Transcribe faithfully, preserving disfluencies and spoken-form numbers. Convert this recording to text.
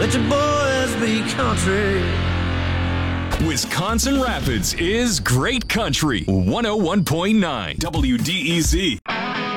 Let your boys be country. Wisconsin Rapids is great country. one oh one point nine W D E Z.